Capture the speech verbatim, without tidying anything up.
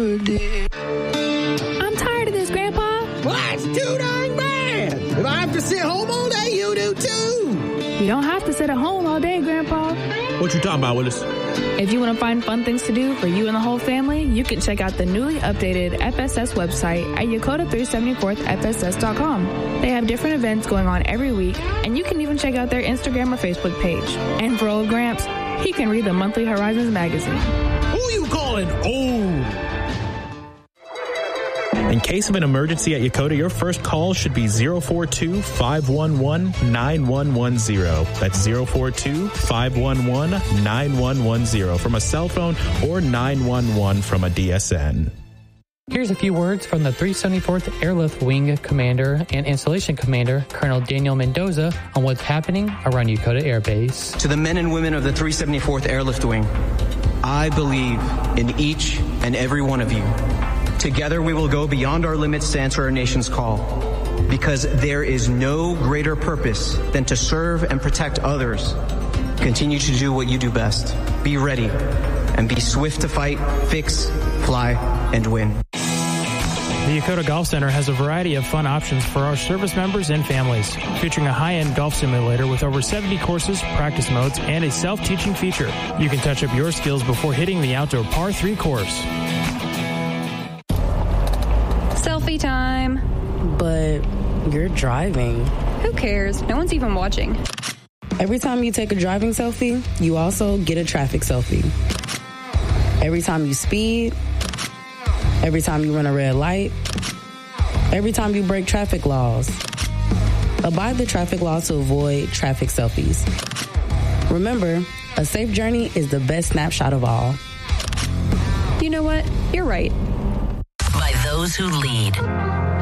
I'm tired of this, Grandpa. Well, that's too darn bad. If I have to sit home all day, you do too. You don't have to sit at home all day, Grandpa. What you talking about, Willis? If you want to find fun things to do for you and the whole family, you can check out the newly updated F S S website at Yokota three seventy-fourth F S S dot com. They have different events going on every week, and you can even check out their Instagram or Facebook page. And for old Gramps, he can read the monthly Horizons magazine. Who you calling old? In case of an emergency at Yokota, your first call should be zero four two, five one one, nine one one zero. That's zero four two, five one one, nine one one zero from a cell phone or nine one one from a D S N. Here's a few words from the three seventy-fourth Airlift Wing Commander and Installation Commander, Colonel Daniel Mendoza, on what's happening around Yokota Air Base. To the men and women of the three seventy-fourth Airlift Wing, I believe in each and every one of you. Together we will go beyond our limits to answer our nation's call, because there is no greater purpose than to serve and protect others. Continue to do what you do best. Be ready and be swift to fight, fix, fly, and win. The Yokota Golf Center has a variety of fun options for our service members and families, featuring a high-end golf simulator with over seventy courses, practice modes, and a self-teaching feature. You can touch up your skills before hitting the outdoor par three course. Selfie time. But you're driving. Who cares? No one's even watching. Every time you take a driving selfie, you also get a traffic selfie. Every time you speed, every time you run a red light, every time you break traffic laws. Abide the traffic laws to avoid traffic selfies. Remember, a safe journey is the best snapshot of all. You know what? You're right. By those who lead.